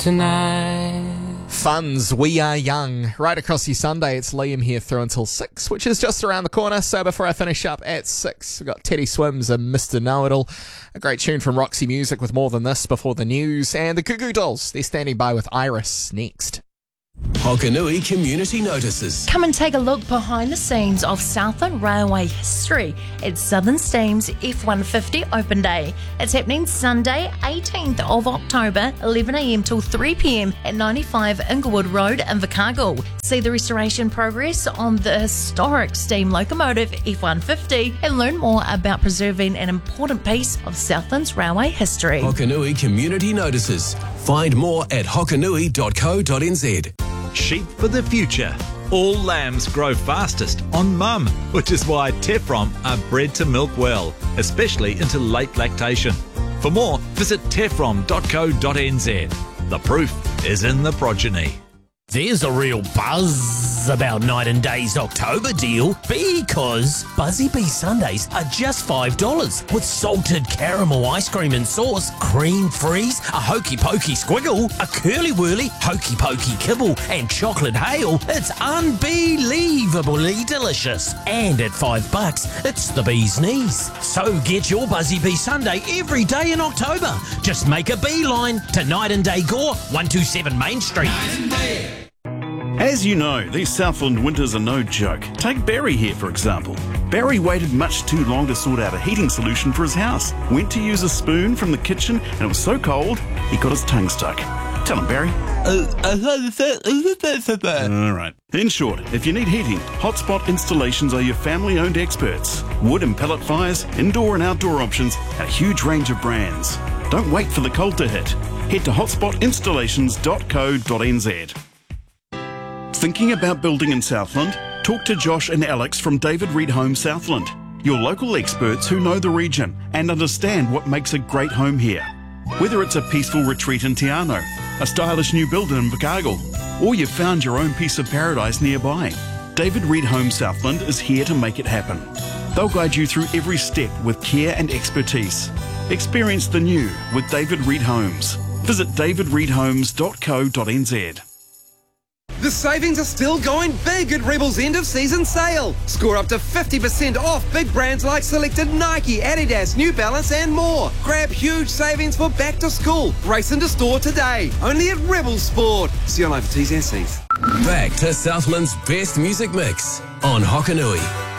tonight. Funds, We Are Young. Right across your Sunday, it's Liam here through until 6, which is just around the corner. So before I finish up at 6, we've got Teddy Swims and Mr. Know-It-All. A great tune from Roxy Music with More Than This before the news. And the Goo Goo Dolls, they're standing by with Iris next. Hokanui Community Notices. Come and take a look behind the scenes of Southland Railway history at Southern Steam's F150 Open Day. It's happening Sunday, 18th of October, 11am till 3pm at 95 Inglewood Road in Invercargill. See the restoration progress on the historic steam locomotive F150 and learn more about preserving an important piece of Southland's railway history. Hokanui Community Notices. Find more at hokanui.co.nz. Sheep for the future. All lambs grow fastest on mum, which is why Tefrom are bred to milk well, especially into late lactation. For more, visit tefrom.co.nz. The proof is in the progeny. There's a real buzz about Night and Day's October deal because Buzzy Bee Sundays are just $5 with salted caramel ice cream and sauce, cream freeze, a hokey pokey squiggle, a curly whirly hokey pokey kibble and chocolate hail. It's unbelievably delicious. And at $5, it's the bee's knees. So get your Buzzy Bee Sunday every day in October. Just make a beeline to Night and Day Gore, 127 Main Street. As you know, these Southland winters are no joke. Take Barry here, for example. Barry waited much too long to sort out a heating solution for his house. Went to use a spoon from the kitchen, and it was so cold, he got his tongue stuck. Tell him, Barry. Alright. In short, if you need heating, Hotspot Installations are your family-owned experts. Wood and pellet fires, indoor and outdoor options, and a huge range of brands. Don't wait for the cold to hit. Head to hotspotinstallations.co.nz. Thinking about building in Southland? Talk to Josh and Alex from David Reed Homes Southland, your local experts who know the region and understand what makes a great home here. Whether it's a peaceful retreat in Te Anau, a stylish new build in Invercargill, or you've found your own piece of paradise nearby, David Reed Homes Southland is here to make it happen. They'll guide you through every step with care and expertise. Experience the new with David Reed Homes. Visit davidreedhomes.co.nz. The savings are still going big at Rebel's end of season sale. Score up to 50% off big brands like selected Nike, Adidas, New Balance and more. Grab huge savings for back to school. Race into store today. Only at Rebel Sport. See online for T's and C's. Back to Southland's best music mix on Hokanui.